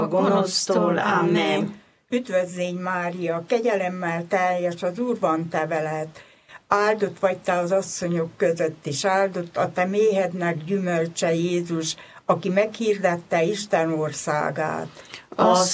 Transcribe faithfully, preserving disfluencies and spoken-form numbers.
a gonosztól. Amen. Üdvözlégy Mária, kegyelemmel teljes, az Úr van te veled. Áldott vagy te az asszonyok között, és áldott a te méhednek gyümölcse Jézus, aki meghirdette Isten országát. Az